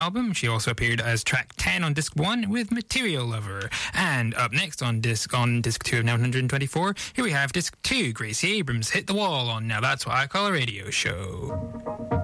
album. She also appeared as track 10 on disc 1 with Material Lover. And up next on disc 2 of 924, here we have disc 2, Gracie Abrams, Hit the Wall on Now That's What I Call a Radio Show.